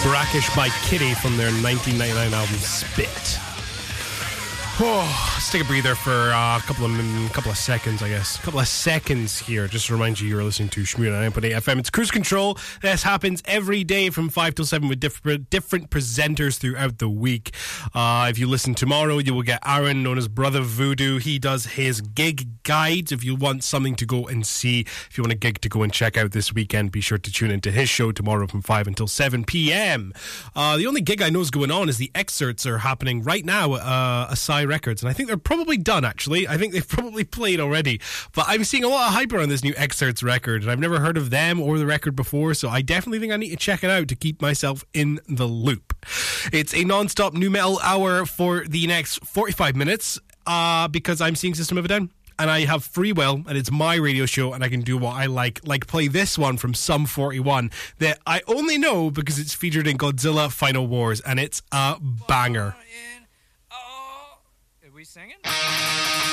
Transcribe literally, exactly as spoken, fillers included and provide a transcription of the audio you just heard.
Brackish by Kitty from their nineteen ninety-nine album Spit. Oh, let's take a breather for uh, a couple of min- couple of seconds, I guess. A couple of seconds here. Just to remind you, you're listening to Shmooda nine point eight F M. It's Cruise Control. This happens every day from five till seven with different different presenters throughout the week. Uh, if you listen tomorrow, you will get Aaron, known as Brother Voodoo. He does his gig guides. If you want something to go and see, if you want a gig to go and check out this weekend, be sure to tune into his show tomorrow from five until seven p.m. Uh, the only gig I know is going on is the Excerpts are happening right now uh, at Asai Records, and I think they're probably done, actually. I think they've probably played already, but I'm seeing a lot of hype around this new Excerpts record, and I've never heard of them or the record before, so I definitely think I need to check it out to keep myself in the loop. It's a non-stop new metal hour for the next forty-five minutes, uh, because I'm seeing System of a Down. And I have free will, and it's my radio show, and I can do what I like, like play this one from Sum forty-one that I only know because it's featured in Godzilla Final Wars, and it's a banger. Are we singing?